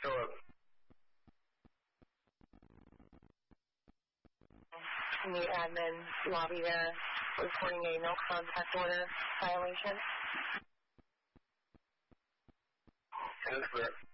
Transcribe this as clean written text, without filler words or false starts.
Philip. In the admin lobby there, reporting a no contact order violation. That's correct.